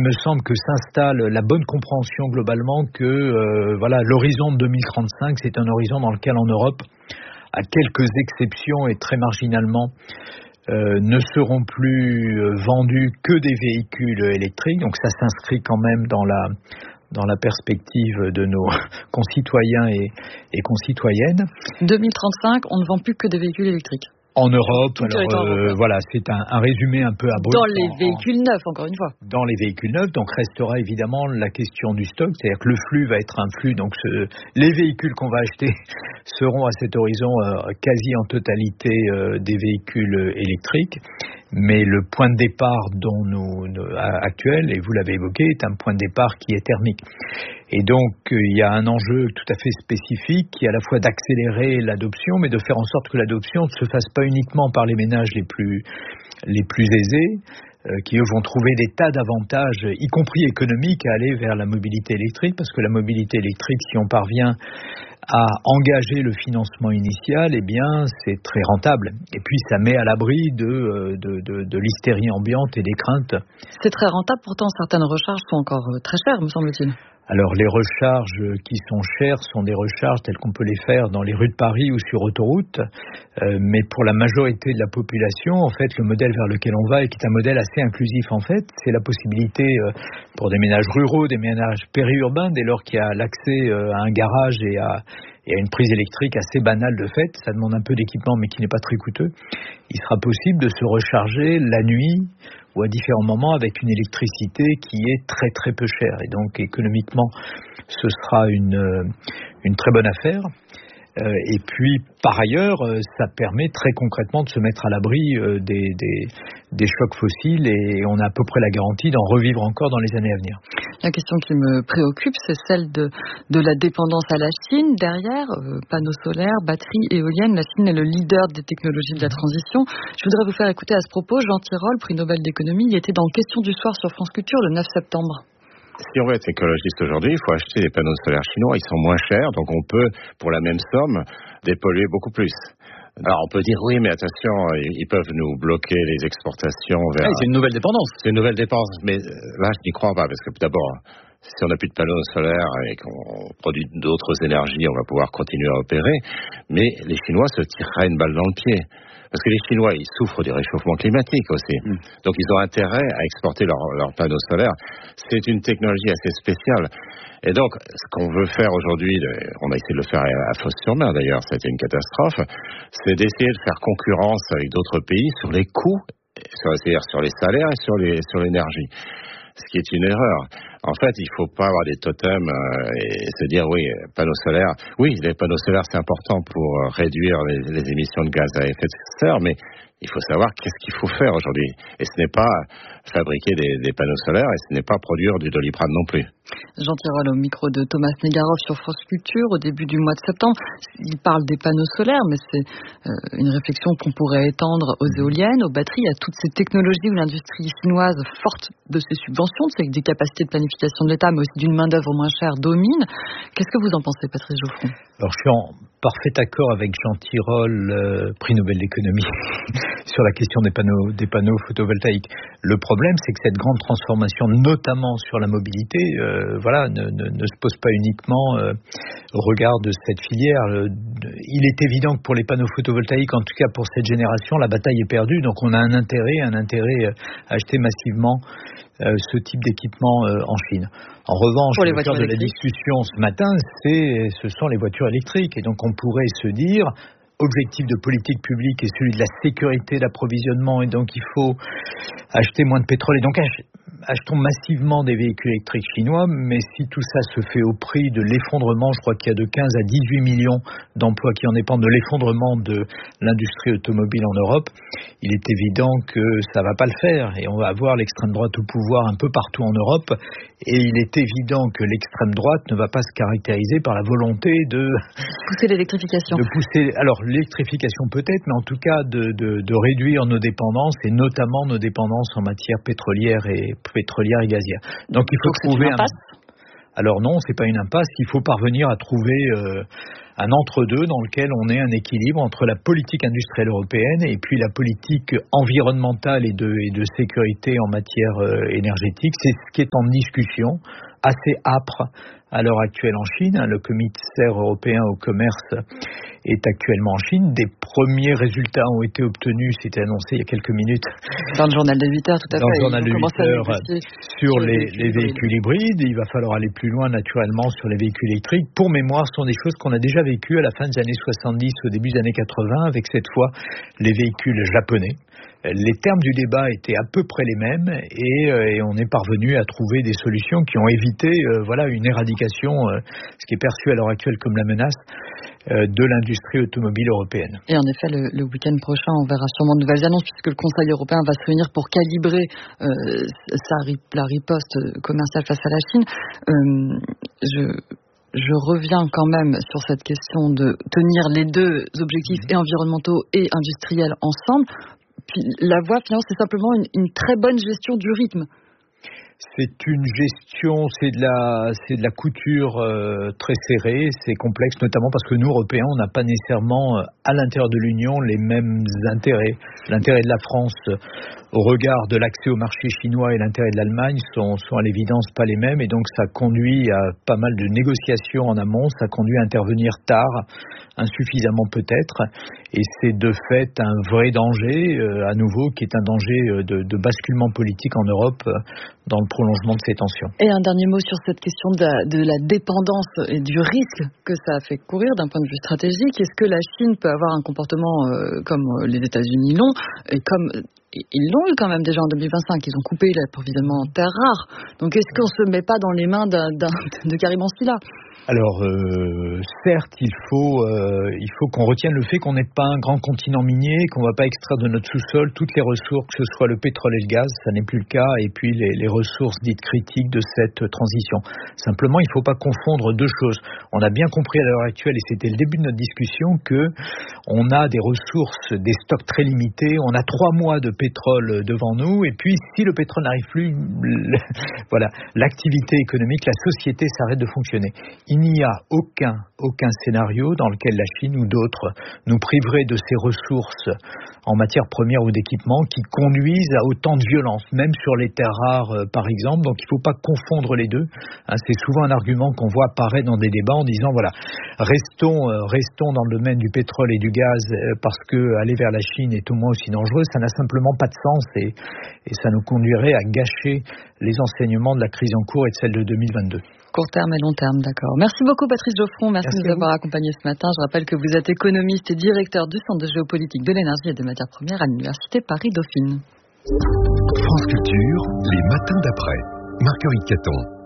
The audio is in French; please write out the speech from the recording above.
il me semble que s'installe la bonne compréhension globalement que l'horizon de 2035, c'est un horizon dans lequel en Europe, à quelques exceptions et très marginalement, ne seront plus vendus que des véhicules électriques. Donc ça s'inscrit quand même dans la perspective de nos concitoyens et concitoyennes. 2035, on ne vend plus que des véhicules électriques. En Europe, c'est un résumé un peu abrupt. Dans les véhicules neufs, encore une fois. Dans les véhicules neufs, donc restera évidemment la question du stock, c'est-à-dire que le flux va être un flux, donc les véhicules qu'on va acheter seront à cet horizon quasi en totalité des véhicules électriques. Mais le point de départ actuel, et vous l'avez évoqué, est un point de départ qui est thermique. Et donc, il y a un enjeu tout à fait spécifique qui est à la fois d'accélérer l'adoption, mais de faire en sorte que l'adoption ne se fasse pas uniquement par les ménages les plus aisés, qui eux vont trouver des tas d'avantages, y compris économiques, à aller vers la mobilité électrique, parce que la mobilité électrique, si on parvient à engager le financement initial, eh bien, c'est très rentable. Et puis, ça met à l'abri de l'hystérie ambiante et des craintes. C'est très rentable, pourtant certaines recharges sont encore très chères, me semble-t-il. Alors, les recharges qui sont chères sont des recharges telles qu'on peut les faire dans les rues de Paris ou sur autoroute. Mais pour la majorité de la population, en fait, le modèle vers lequel on va, et qui est un modèle assez inclusif, en fait, c'est la possibilité pour des ménages ruraux, des ménages périurbains, dès lors qu'il y a l'accès à un garage et à une prise électrique assez banale de fait, ça demande un peu d'équipement mais qui n'est pas très coûteux, il sera possible de se recharger la nuit ou à différents moments avec une électricité qui est très très peu chère. Et donc économiquement, ce sera une très bonne affaire. Et puis, par ailleurs, ça permet très concrètement de se mettre à l'abri des chocs fossiles et on a à peu près la garantie d'en revivre encore dans les années à venir. La question qui me préoccupe, c'est celle de la dépendance à la Chine. Derrière, panneaux solaires, batteries, éoliennes, la Chine est le leader des technologies de la transition. Je voudrais vous faire écouter à ce propos Jean Tirole, prix Nobel d'économie. Il était dans Question du soir sur France Culture le 9 septembre. Si on veut être écologiste aujourd'hui, il faut acheter des panneaux solaires chinois, ils sont moins chers, donc on peut, pour la même somme, dépolluer beaucoup plus. Alors on peut dire oui, mais attention, ils peuvent nous bloquer les exportations vers... c'est une nouvelle dépendance. C'est une nouvelle dépense, mais là je n'y crois pas, parce que d'abord, si on n'a plus de panneaux solaires et qu'on produit d'autres énergies, on va pouvoir continuer à opérer, mais les Chinois se tireraient une balle dans le pied. Parce que les Chinois, ils souffrent du réchauffement climatique aussi. Donc, ils ont intérêt à exporter leurs panneaux solaires. C'est une technologie assez spéciale. Et donc, ce qu'on veut faire aujourd'hui, on a essayé de le faire à Fos-sur-Mer d'ailleurs, ça a été une catastrophe, c'est d'essayer de faire concurrence avec d'autres pays sur les coûts, c'est-à-dire sur les salaires et sur l'énergie. Ce qui est une erreur. En fait, il ne faut pas avoir des totems et se dire oui, panneaux solaires. Oui, les panneaux solaires, c'est important pour réduire les émissions de gaz à effet de serre, mais il faut savoir qu'est-ce qu'il faut faire aujourd'hui. Et ce n'est pas fabriquer des panneaux solaires et ce n'est pas produire du Doliprane non plus. Jean Tirole au micro de Thomas Negaroff sur France Culture au début du mois de septembre. Il parle des panneaux solaires, mais c'est une réflexion qu'on pourrait étendre aux éoliennes, aux batteries, à toutes ces technologies où l'industrie chinoise, forte de ses subventions, de des capacités de planification de l'État, mais aussi d'une main-d'œuvre moins chère, domine. Qu'est-ce que vous en pensez, Patrice Geoffroy ? Alors, je suis en parfait accord avec Jean Tirole, prix Nobel d'économie, sur la question des panneaux photovoltaïques. Le problème, c'est que cette grande transformation, notamment sur la mobilité, ne se pose pas uniquement au regard de cette filière. Il est évident que pour les panneaux photovoltaïques, en tout cas pour cette génération, la bataille est perdue. Donc on a un intérêt à acheter massivement ce type d'équipement en Chine. En revanche, le cœur de la discussion ce matin, ce sont les voitures électriques. Et donc on pourrait se dire, objectif de politique publique est celui de la sécurité d'approvisionnement, et donc il faut acheter moins de pétrole. Et donc achetons massivement des véhicules électriques chinois, mais si tout ça se fait au prix de l'effondrement, je crois qu'il y a de 15 à 18 millions d'emplois qui en dépendent de l'effondrement de l'industrie automobile en Europe, il est évident que ça va pas le faire et on va avoir l'extrême droite au pouvoir un peu partout en Europe, et il est évident que l'extrême droite ne va pas se caractériser par la volonté de pousser l'électrification. Alors l'électrification peut-être, mais en tout cas de réduire nos dépendances, et notamment nos dépendances en matière pétrolière et gazière. Donc il faut trouver Alors non, c'est pas une impasse. Il faut parvenir à trouver un entre-deux dans lequel on ait un équilibre entre la politique industrielle européenne et puis la politique environnementale et de sécurité en matière énergétique. C'est ce qui est en discussion, assez âpre à l'heure actuelle en Chine. Le commissaire européen au commerce est actuellement en Chine. Des premiers résultats ont été obtenus, c'était annoncé il y a quelques minutes. Dans le journal de 8 heures, tout à fait. Dans le journal de 8 heures sur les véhicules hybrides. Il va falloir aller plus loin naturellement sur les véhicules électriques. Pour mémoire, ce sont des choses qu'on a déjà vécues à la fin des années 70, au début des années 80, avec cette fois les véhicules japonais. Les termes du débat étaient à peu près les mêmes et on est parvenu à trouver des solutions qui ont évité une éradication, ce qui est perçu à l'heure actuelle comme la menace de l'industrie automobile européenne. Et en effet, le week-end prochain, on verra sûrement de nouvelles annonces puisque le Conseil européen va se réunir pour calibrer la riposte commerciale face à la Chine. Je reviens quand même sur cette question de tenir les deux objectifs et environnementaux et industriels ensemble. Puis la voie, finalement, c'est simplement une très bonne gestion du rythme. C'est une gestion, c'est de la couture très serrée, c'est complexe, notamment parce que nous, Européens, on n'a pas nécessairement à l'intérieur de l'Union les mêmes intérêts. L'intérêt de la France au regard de l'accès au marché chinois et l'intérêt de l'Allemagne sont à l'évidence pas les mêmes, et donc ça conduit à pas mal de négociations en amont, ça conduit à intervenir tard, insuffisamment peut-être, et c'est de fait un vrai danger, à nouveau, qui est un danger de basculement politique en Europe dans le prolongement de ces tensions. Et un dernier mot sur cette question de la dépendance et du risque que ça a fait courir d'un point de vue stratégique. Est-ce que la Chine peut avoir un comportement comme les États-Unis l'ont, et comme ils l'ont eu quand même déjà en 2025, ils ont coupé l'approvisionnement en terres rares. Donc est-ce qu'on se met pas dans les mains de Karim Ansila ? Alors, certes, il faut qu'on retienne le fait qu'on n'est pas un grand continent minier, qu'on ne va pas extraire de notre sous-sol toutes les ressources, que ce soit le pétrole et le gaz, ça n'est plus le cas, et puis les ressources dites critiques de cette transition. Simplement, il ne faut pas confondre deux choses. On a bien compris à l'heure actuelle, et c'était le début de notre discussion, que on a des ressources, des stocks très limités, on a 3 mois de pétrole devant nous, et puis si le pétrole n'arrive plus, l'activité économique, la société s'arrête de fonctionner. Il n'y a aucun scénario dans lequel la Chine ou d'autres nous priveraient de ces ressources en matière première ou d'équipement qui conduisent à autant de violence, même sur les terres rares par exemple. Donc il ne faut pas confondre les deux. C'est souvent un argument qu'on voit apparaître dans des débats en disant restons dans le domaine du pétrole et du gaz parce que aller vers la Chine est au moins aussi dangereux. Ça n'a simplement pas de sens et ça nous conduirait à gâcher les enseignements de la crise en cours et de celle de 2022. Court terme et long terme, d'accord. Merci beaucoup Patrice Geoffron, merci de nous avoir accompagnés ce matin. Je rappelle que vous êtes économiste et directeur du Centre de géopolitique de l'énergie et des matières premières à l'Université Paris-Dauphine. France Culture, les matins d'après. Marguerite Caton.